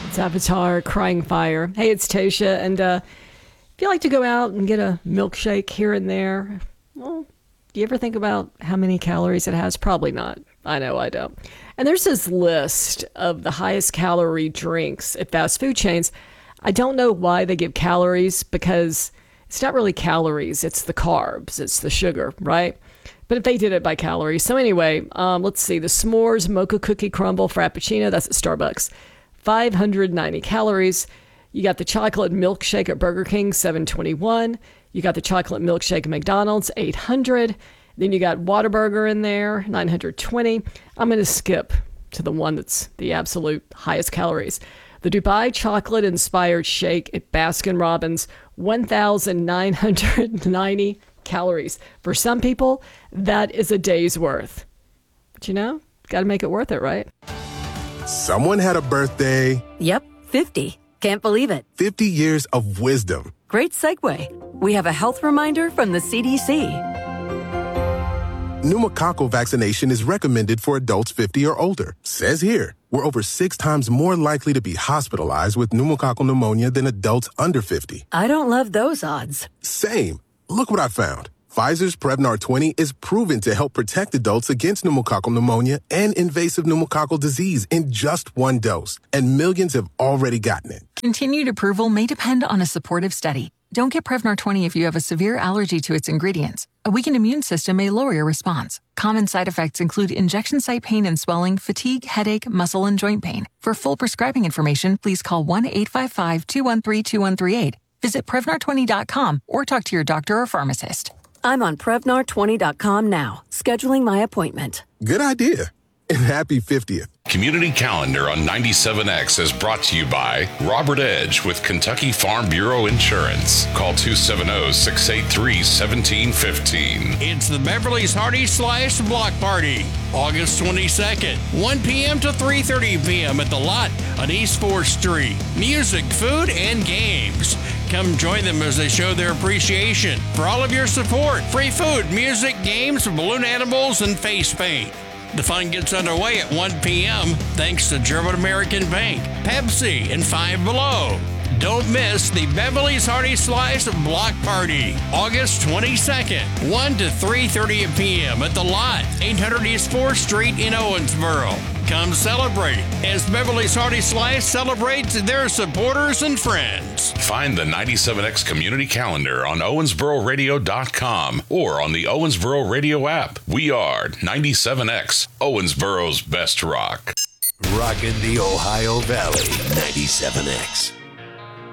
It's Avatar, Crying Fire. Hey, it's Tasha, and if you like to go out and get a milkshake here and there, well, do you ever think about how many calories it has? Probably not. I know I don't. And there's this list of the highest calorie drinks at fast food chains. I don't know why they give calories, because it's not really calories. It's the carbs. It's the sugar, right? But if they did it by calories. So anyway, let's see. The S'mores Mocha Cookie Crumble Frappuccino, that's at Starbucks. 590 calories. You got the chocolate milkshake at Burger King, 721. You got the chocolate milkshake at McDonald's, 800. Then you got Whataburger in there, 920. I'm going to skip to the one that's the absolute highest calories. The Dubai chocolate inspired shake at Baskin Robbins, 1,990 calories. For some people, that is a day's worth. But got to make it worth it, right? Someone had a birthday. Yep, 50. Can't believe it. 50 years of wisdom. Great segue. We have a health reminder from the CDC. Pneumococcal vaccination is recommended for adults 50 or older. Says here, we're over 6 times more likely to be hospitalized with pneumococcal pneumonia than adults under 50. I don't love those odds. Same. Look what I found. Pfizer's Prevnar 20 is proven to help protect adults against pneumococcal pneumonia and invasive pneumococcal disease in just 1 dose. And millions have already gotten it. Continued approval may depend on a supportive study. Don't get Prevnar 20 if you have a severe allergy to its ingredients. A weakened immune system may lower your response. Common side effects include injection site pain and swelling, fatigue, headache, muscle, and joint pain. For full prescribing information, please call 1-855-213-2138. Visit Prevnar20.com or talk to your doctor or pharmacist. I'm on Prevnar20.com now, scheduling my appointment. Good idea. And happy 50th. Community Calendar on 97X is brought to you by Robert Edge with Kentucky Farm Bureau Insurance. Call 270-683-1715. It's the Beverly's Hearty Slice Block Party, August 22nd, 1 p.m. to 3:30 p.m. at The Lot on East 4th Street. Music, food, and games. Come join them as they show their appreciation for all of your support. Free food, music, games, balloon animals, and face paint. The fun gets underway at 1 p.m. thanks to German American Bank, Pepsi, and Five Below. Don't miss the Beverly's Hearty Slice Block Party, August 22nd, 1 to 3:30 p.m. at The Lot, 800 East 4th Street in Owensboro. Come celebrate as Beverly's Hearty Slice celebrates their supporters and friends. Find the 97X Community Calendar on OwensboroRadio.com or on the Owensboro Radio app. We are 97X, Owensboro's best rock. Rockin' the Ohio Valley, 97X.